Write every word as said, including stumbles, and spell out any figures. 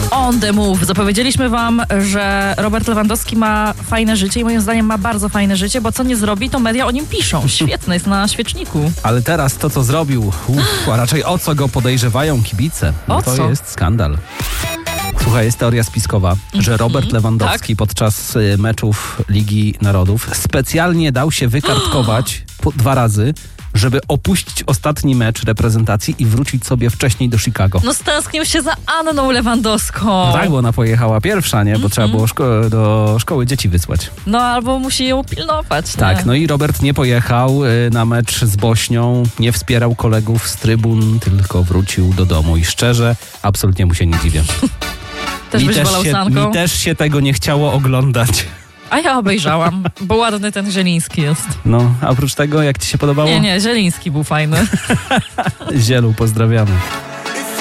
On the move. Zapowiedzieliśmy wam, że Robert Lewandowski ma fajne życie i moim zdaniem ma bardzo fajne życie, bo co nie zrobi, to media o nim piszą. Świetne, jest na świeczniku. Ale teraz to, co zrobił, uff, a raczej o co go podejrzewają kibice, no O to co? jest skandal. Słuchaj, jest teoria spiskowa, że Robert Lewandowski tak? podczas y, meczów Ligi Narodów specjalnie dał się wykartkować po, dwa razy, żeby opuścić ostatni mecz reprezentacji i wrócić sobie wcześniej do Chicago. No stęsknił się za Anną Lewandowską. No tak, bo ona pojechała pierwsza, nie? Bo Mm-hmm. trzeba było szko- do szkoły dzieci wysłać. No albo musi ją pilnować. Nie? Tak, no i Robert nie pojechał y, na mecz z Bośnią, nie wspierał kolegów z trybun, tylko wrócił do domu i szczerze, absolutnie mu się nie dziwię. Też mi, byś też wolał się, Sanką? mi też się tego nie chciało oglądać. A ja obejrzałam, bo ładny ten Zieliński jest. No, a oprócz tego, jak ci się podobało? Nie, nie, Zieliński był fajny. Zielu, pozdrawiamy.